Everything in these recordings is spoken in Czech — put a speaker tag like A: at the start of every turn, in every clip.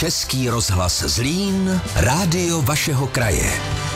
A: Český rozhlas Zlín, rádio vašeho kraje.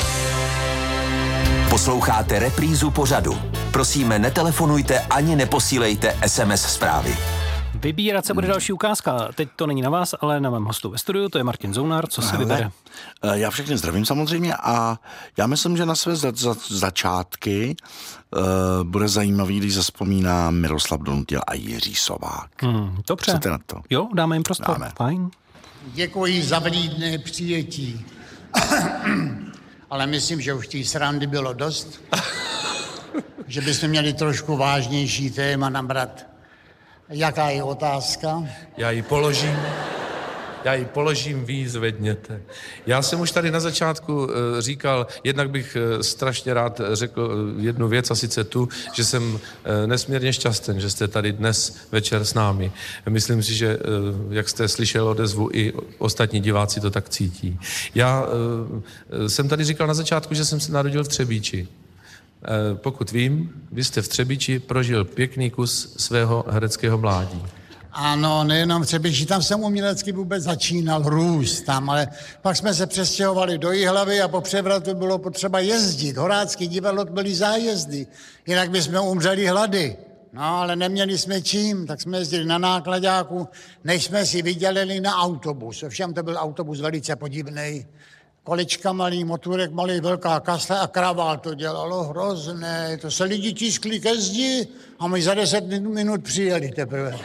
A: Posloucháte reprízu pořadu. Prosíme, netelefonujte ani neposílejte SMS zprávy.
B: Vybírat se bude další ukázka. Teď to není na vás, ale na mém hostu ve studiu, to je Martin Zounár. Co si vybere?
C: Já všechny zdravím samozřejmě a já myslím, že na své začátky bude zajímavý, když zavzpomíná Miroslav Donutil a Jiří Sovák.
B: Dobře.
C: Chcete na to?
B: Jo, dáme jim prostor.
C: Dáme.
B: Fajn.
D: Děkuji za vlídné přijetí. Ale myslím, že už té srandy bylo dost. Že bychom měli trošku vážnější téma nabrat. Jaká je otázka?
E: Já ji položím, vy ji zvedněte. Já jsem už tady na začátku říkal, jednak bych strašně rád řekl jednu věc, a sice tu, že jsem nesmírně šťastný, že jste tady dnes večer s námi. Myslím si, že jak jste slyšel odezvu, i ostatní diváci to tak cítí. Já jsem tady říkal na začátku, že jsem se narodil v Třebíči. Pokud vím, vy jste v Třebíči prožil pěkný kus svého hereckého mládí.
D: Ano, nejenom v Třebíči, tam jsem umělecky vůbec začínal růst tam, ale pak jsme se přestěhovali do Jihlavy a po převratu bylo potřeba jezdit. Horácký divadlo byly zájezdy, jinak bychom umřeli hlady. No, ale neměli jsme čím, tak jsme jezdili na nákladáku, než jsme si vydělili na autobus. Ovšem to byl autobus velice podivnej. Kolečka malý, motorek malý, velká kasle a kravál to dělalo hrozné. To se lidi tiskli ke zdi a my za 10 minut přijeli teprve.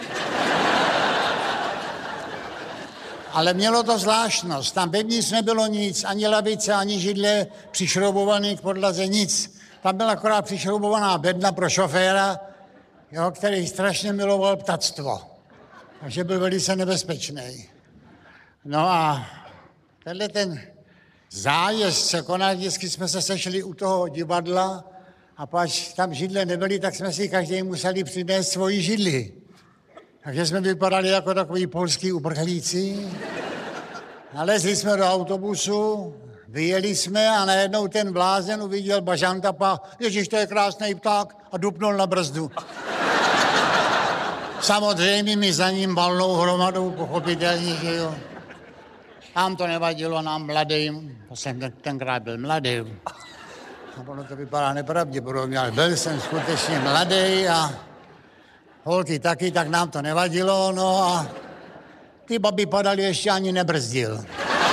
D: Ale mělo to zvláštnost. Tam vevnitř nebylo nic, ani lavice, ani židle přišroubovaný k podlaze, nic. Tam byla akorát přišroubovaná bedna pro šoféra, jo, který strašně miloval ptactvo. Takže byl velice nebezpečný. No a tenhle ten zájezd se konal, vždycky jsme se sešli u toho divadla a pak tam židle nebyly, tak jsme si každý museli přinést svoji židli. Takže jsme vypadali jako takový polský uprchlíci. Nalezli jsme do autobusu, vyjeli jsme a najednou ten blázen uviděl bažantapa, ježiš, to je krásný pták, a dupnul na brzdu. Samozřejmě mi za ním valnou hromadou, pochopitelně, že jo. Nám to nevadilo, nám mladým, to jsem tenkrát byl mladý. A ono to vypadá nepravděpodobně, ale byl jsem skutečně mladý a holky taky, tak nám to nevadilo, no a ty babi padaly, ještě ani nebrzdil.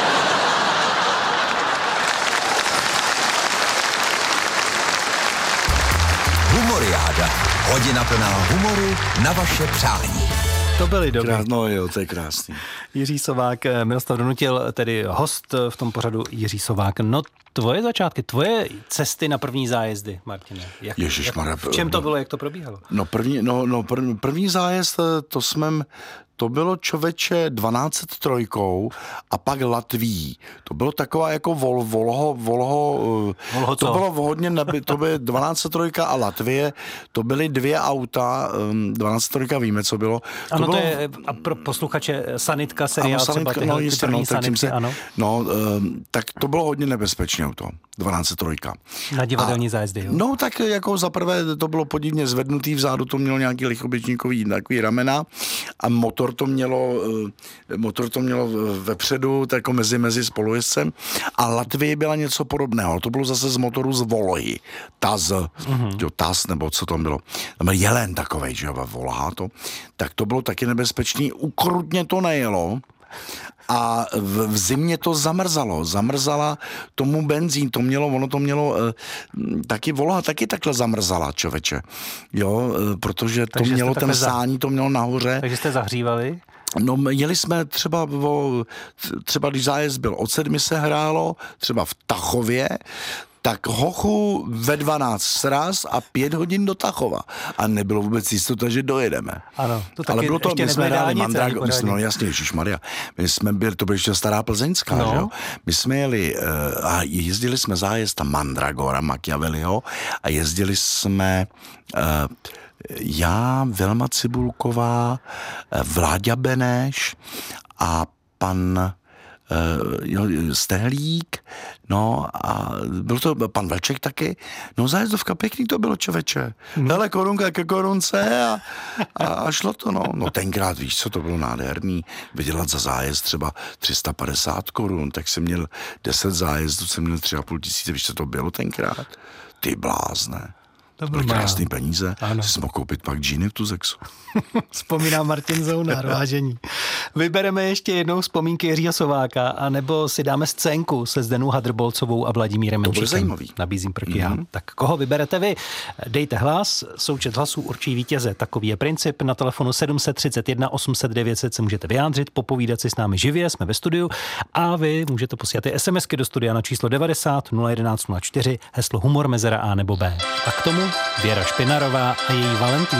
A: Humoriáda. Hodina plná humoru na vaše přání.
B: To byly dobrý.
C: No jo, to je krásný.
B: Jiří Sovák, Miroslav Donutil, tedy host v tom pořadu Jiří Sovák. No tvoje začátky, tvoje cesty na první zájezdy, Martine. V čem to bylo, jak to probíhalo?
C: První zájezd, to bylo člověče 1203 a pak Latví. To bylo taková jako Volho, to bylo hodně, to bylo 1203 a Latvie, to byly dvě auta, 1203 víme, co bylo.
B: Ano,
C: to bylo,
B: je, a pro posluchače sanitka, seriál, třeba ty první sanitky, ano.
C: Tak to bylo hodně nebezpečné auto, 1203.
B: Na divadelní zájezdy, jo?
C: No, tak jako zaprvé to bylo podivně zvednutý, vzadu to mělo nějaký lichoběžníkový takový ramena a motor to mělo vepředu, tak jako mezi spolujezdcem. A Latvie byla něco podobného. To bylo zase z motoru z Volhy. Taz, nebo co tam bylo. Tam byl jelen takovej, že jo, Volha to. Tak to bylo taky nebezpečný. Ukrutně to nejelo. A v zimě to zamrzala tomu benzín, ono to mělo taky Volha taky takhle zamrzala, člověče, jo, protože to mělo ten sání, to mělo nahoře.
B: Takže jste zahřívali?
C: No, jeli jsme třeba když zájezd byl od 7 se hrálo, třeba v Tachově, tak hochu ve 12 sraz a 5 hodin do Tachova. A nebylo vůbec jistota, že dojedeme.
B: Ano, to taky.
C: Ale bylo to, my jsme dali Mandragora,
B: no
C: jasně, ježišmarja. My jsme byli, to byla ještě stará plzeňská, no. Že jo? My jsme jeli a jezdili jsme zájezd Mandragora, Machiavelliho a jezdili jsme já, Vilma Cibulková, Vláďa Beneš a pan Stehlík, no a byl to pan Vlček taky. No zájezdovka pěkný to bylo, člověče. Hele, korunka ke korunce a šlo to, no. No tenkrát, víš co, to bylo nádherný. Vydělat za zájezd třeba 350 korun, tak jsem měl 10 zájezdů, jsem měl 3,5 tisíce, víš co to bylo tenkrát? Ty blázne. To byl krásný peníze. Jsi mohl koupit pak džíny v Tuzexu.
B: Vzpomíná Martin Zounár, vážení. Vybereme ještě jednou vzpomínky Jiřího Sováka, anebo si dáme scénku se Zdenou Hadrbolcovou a Vladimírem Menšíkem.
C: To bude zajímavý.
B: Nabízím proti já. Tak koho vyberete vy? Dejte hlas, součet hlasů určí vítěze. Takový je princip. Na telefonu 731 800 900 se můžete vyjádřit, popovídat si s námi živě, jsme ve studiu a vy můžete posílat i SMSky do studia na číslo 90 011 04, heslo humor, mezera A nebo B. A k tomu Věra Špinarová a její Valentín.